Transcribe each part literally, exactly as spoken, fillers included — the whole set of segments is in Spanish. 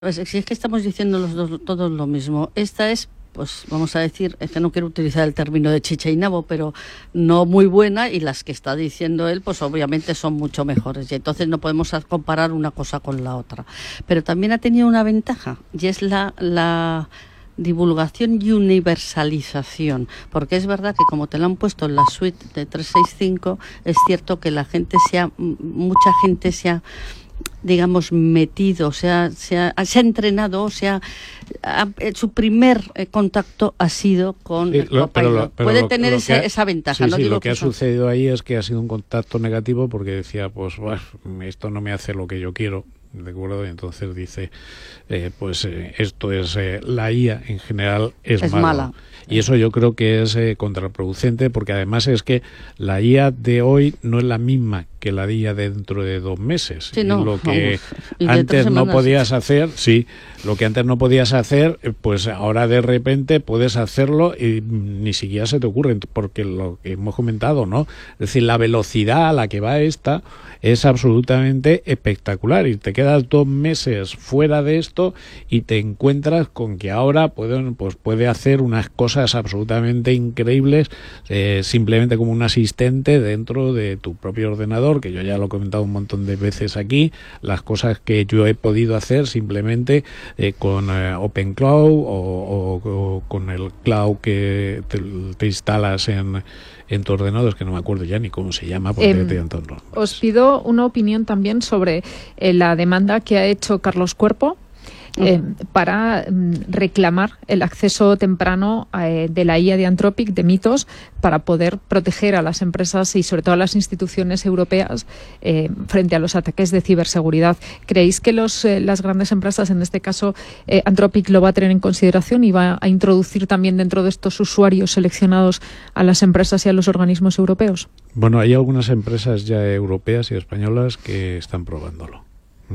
Pues si es que estamos diciendo los dos todos lo mismo. Esta es, pues vamos a decir, es que no quiero utilizar el término de chicha y nabo, pero no muy buena, y las que está diciendo él, pues obviamente son mucho mejores, y entonces no podemos comparar una cosa con la otra. Pero también ha tenido una ventaja, y es la, la divulgación y universalización, porque es verdad que como te lo han puesto en la suite de trescientos sesenta y cinco, es cierto que la gente se ha, mucha gente se ha, digamos, metido, se ha, se ha, se ha entrenado, se ha, ha, su primer eh, contacto ha sido con sí, el lo, pero lo, pero Puede lo, tener lo esa, ha, esa ventaja. Sí, no sí, digo lo que, que ha son... sucedido ahí es que ha sido un contacto negativo, porque decía, pues, bueno, esto no me hace lo que yo quiero, ¿de acuerdo? Y entonces dice, eh, pues eh, esto es, eh, la I A en general es, es malo. mala. Y eso yo creo que es eh, contraproducente, porque además es que la I A de hoy no es la misma que la I A de dentro de dos meses. Sí, no, lo que vamos, antes no podías hacer, sí, lo que antes no podías hacer, pues ahora de repente puedes hacerlo y ni siquiera se te ocurre, porque lo que hemos comentado, ¿no? Es decir, la velocidad a la que va esta es absolutamente espectacular, y te quedas dos meses fuera de esto y te encuentras con que ahora pueden, pues puede hacer unas cosas absolutamente increíbles, eh, simplemente como un asistente dentro de tu propio ordenador, que yo ya lo he comentado un montón de veces aquí, las cosas que yo he podido hacer simplemente eh, con eh, OpenCloud o, o, o con el cloud que te, te instalas en en tu ordenador, es que no me acuerdo ya ni cómo se llama, porque eh, te tantos nombres. Os pido una opinión también sobre eh, la demanda que ha hecho Carlos Cuerpo eh, para mm, reclamar el acceso temprano eh, de la I A de Anthropic, de Mythos, para poder proteger a las empresas y sobre todo a las instituciones europeas eh, frente a los ataques de ciberseguridad. ¿Creéis que los, eh, las grandes empresas, en este caso eh, Anthropic, lo va a tener en consideración y va a introducir también dentro de estos usuarios seleccionados a las empresas y a los organismos europeos? Bueno, hay algunas empresas ya europeas y españolas que están probándolo.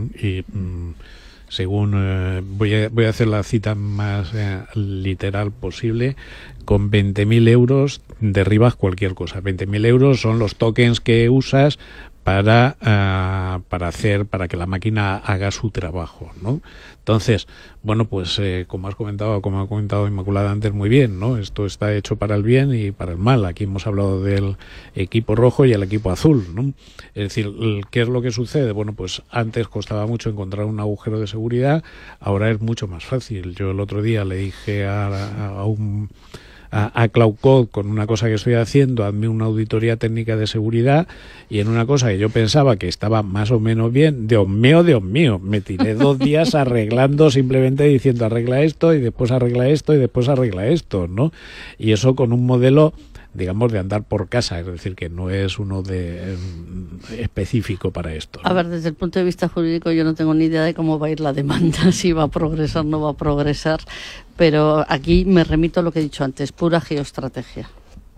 Y mmm, según eh, voy a voy a hacer la cita más eh, literal posible, con veinte mil euros derribas cualquier cosa. veinte mil euros son los tokens que usas para uh, para hacer para que la máquina haga su trabajo, ¿no? Entonces, bueno, pues eh, como has comentado, como ha comentado Inmaculada antes muy bien, ¿no? Esto está hecho para el bien y para el mal. Aquí hemos hablado del equipo rojo y el equipo azul, ¿no? Es decir, ¿qué es lo que sucede? Bueno, pues antes costaba mucho encontrar un agujero de seguridad, ahora es mucho más fácil. Yo el otro día le dije a, a, a un A, a Cloud Code, con una cosa que estoy haciendo, hazme una auditoría técnica de seguridad, y en una cosa que yo pensaba que estaba más o menos bien, Dios mío, Dios mío, me tiré dos días arreglando, simplemente diciendo arregla esto y después arregla esto y después arregla esto, ¿no? Y eso con un modelo, digamos, de andar por casa, es decir, que no es uno de eh, específico para esto, ¿no? A ver, desde el punto de vista jurídico yo no tengo ni idea de cómo va a ir la demanda, si va a progresar o no va a progresar, pero aquí me remito a lo que he dicho antes, pura geoestrategia.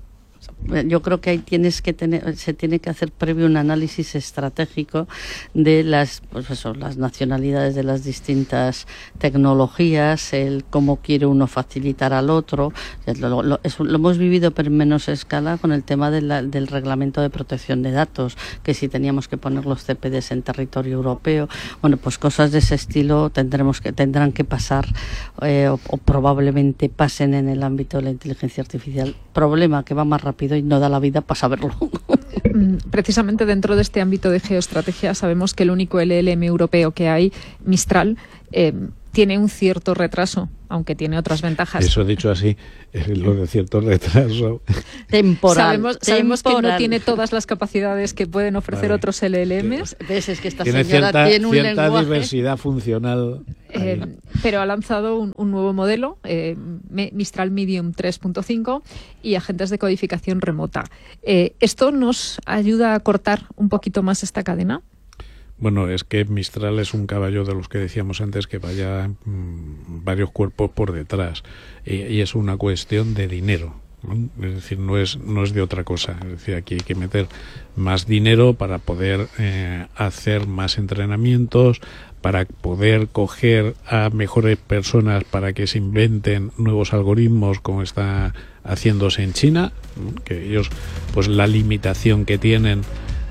Yo creo que ahí tienes que tener, se tiene que hacer previo un análisis estratégico de las, pues eso, las nacionalidades de las distintas tecnologías, el cómo quiere uno facilitar al otro. Lo, lo, eso, lo hemos vivido pero en menos escala con el tema de la, del reglamento de protección de datos, que si teníamos que poner los C P Ds en territorio europeo, bueno, pues cosas de ese estilo tendremos que tendrán que pasar eh, o, o probablemente pasen en el ámbito de la inteligencia artificial. Problema que va más rápido y no da la vida para saberlo. Precisamente dentro de este ámbito de geoestrategia sabemos que el único L L M europeo que hay, Mistral, eh, tiene un cierto retraso, aunque tiene otras ventajas. Eso dicho así, es lo de cierto retraso. Temporal. Sabemos, sabemos temporal. que no tiene todas las capacidades que pueden ofrecer vale. otros L L Ms. ¿Ves? Es que esta tiene señora cierta, tiene un cierta lenguaje. diversidad funcional. Eh, pero ha lanzado un, un nuevo modelo, eh, Mistral Medium tres punto cinco, y agentes de codificación remota. Eh, ¿Esto nos ayuda a cortar un poquito más esta cadena? Bueno, es que Mistral es un caballo de los que decíamos antes, que vaya mmm, varios cuerpos por detrás, y, y es una cuestión de dinero, ¿no? Es decir, no es no es de otra cosa. Es decir, aquí hay que meter más dinero para poder eh, hacer más entrenamientos, para poder coger a mejores personas para que se inventen nuevos algoritmos, como está haciéndose en China, ¿no? Que ellos, pues la limitación que tienen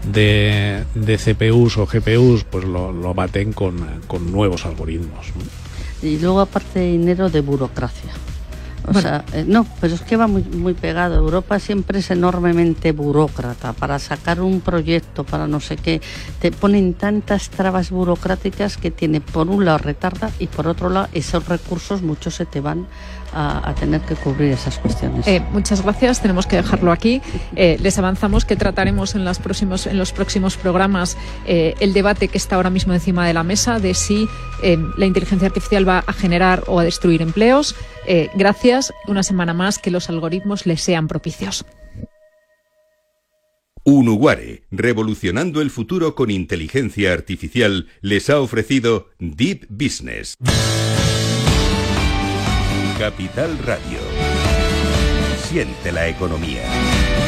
de, de C P Us o G P Us, pues lo, lo baten con, con nuevos algoritmos, ¿no? Y luego, aparte de dinero, de burocracia. O Bueno. sea, eh, no, pero es que va muy, muy pegado. Europa siempre es enormemente burócrata. Para sacar un proyecto, para no sé qué, te ponen tantas trabas burocráticas que tiene, por un lado, retarda, y por otro lado, esos recursos muchos se te van a, a tener que cubrir esas cuestiones. Eh, muchas gracias, tenemos que dejarlo aquí. Eh, les avanzamos que trataremos en, las próximos, en los próximos programas eh, el debate que está ahora mismo encima de la mesa de si eh, la inteligencia artificial va a generar o a destruir empleos. Eh, gracias, una semana más, que los algoritmos les sean propicios. Unuguare, revolucionando el futuro con inteligencia artificial, les ha ofrecido Deep Business. Capital Radio. Siente la economía.